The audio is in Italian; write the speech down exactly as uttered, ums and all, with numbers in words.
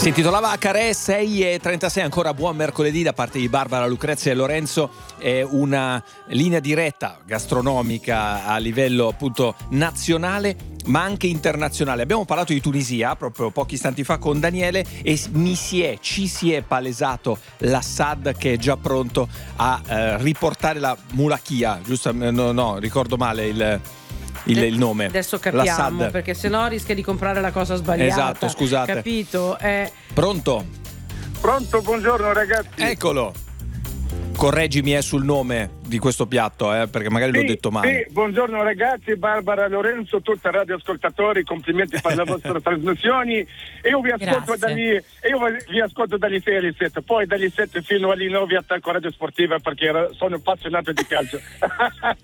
Si intitolava Carè, sei e trentasei, ancora buon mercoledì da parte di Barbara, Lucrezia e Lorenzo. È una linea diretta gastronomica a livello appunto nazionale ma anche internazionale. Abbiamo parlato di Tunisia proprio pochi istanti fa con Daniele e mi si è, ci si è palesato l'Assad che è già pronto a eh, riportare la mulachia, giusto? No, no, ricordo male il... Il, il nome. Adesso capiamo, l'Assad. Perché sennò rischia di comprare la cosa sbagliata. Esatto, scusate. Capito? Eh... Pronto? Pronto, buongiorno ragazzi. Eccolo. Correggimi eh, sul nome di questo piatto, eh, perché magari sì, l'ho detto male. Sì, buongiorno ragazzi, Barbara, Lorenzo, tutti i radioascoltatori, complimenti per le vostre trasmissioni. E io vi ascolto dagli, e io vi ascolto dagli sei alle sette, poi dagli sette fino alle nove attacco Radio Sportiva perché sono appassionato di calcio.